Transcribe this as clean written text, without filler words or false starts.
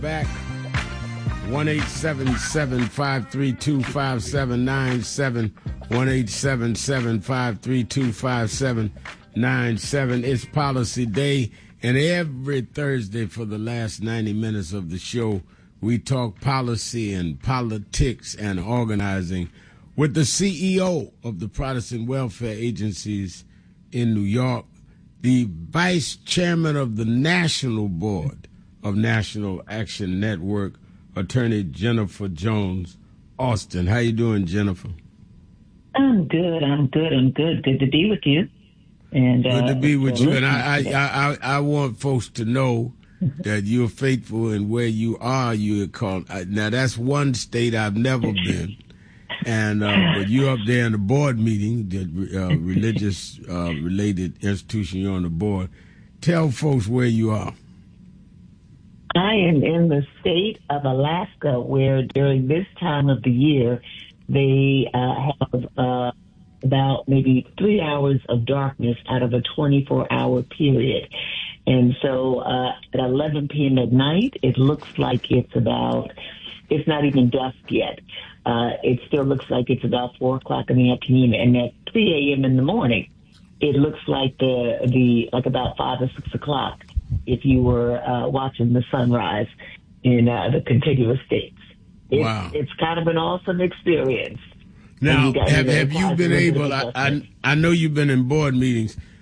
Back 1-877-532-5797 1-877-532-5797. It's Policy Day, and every Thursday for the last 90 minutes of the show, we talk policy and politics and organizing with the CEO of the Protestant Welfare Agencies in New York, the Vice Chairman of the National Board of National Action Network, Attorney Jennifer Jones Austin. How you doing, Jennifer? I'm good. Good to be with you. And good to be with you. And I want folks to know that you're faithful in where you are. You called now. That's one state I've never been, and but you're up there in the board meeting, the religious related institution. You're on the board. Tell folks where you are. I am in the state of Alaska, where during this time of the year, they have about maybe 3 hours of darkness out of a 24-hour period. And so at 11 p.m. at night, it looks like it's not even dusk yet. It still looks like it's about 4 o'clock in the afternoon. And at 3 a.m. in the morning, it looks like like about 5 or 6 o'clock if you were watching the sunrise in the contiguous states. Wow. It's kind of an awesome experience. Now, have you been able, I know you've been in board meetings,